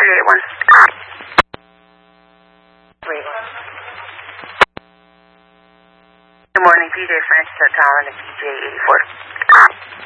381. Good morning, PJ Francis Hotel and PJ 84.